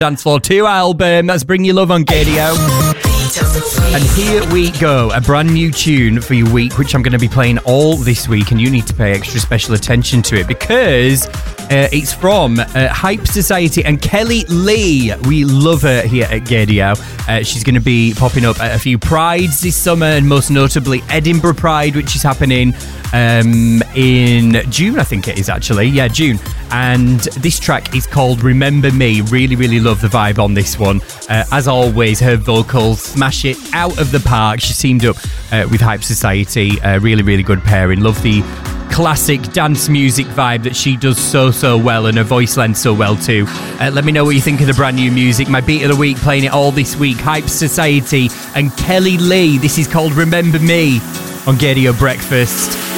Dance Floor 2 album. That's Bring Your Love on Gadio. And here we go, a brand new tune for your week, which I'm going to be playing all this week, and you need to pay extra special attention to it because it's from Hype Society and Kelly Lee. We love her here at Gadio. She's going to be popping up at a few Prides this summer, and most notably Edinburgh Pride, which is happening in June, I think it is actually. Yeah, June. And this track is called Remember Me. Really, really love the vibe on this one. As always, her vocals smash it out of the park. She teamed up with Hype Society. Really, really good pairing. Love the classic dance music vibe that she does so well, and her voice lends so well too. Let me know what you think of the brand new music. My beat of the week, playing it all this week. Hype Society and Kelly Lee. This is called Remember Me on Gadio Breakfast.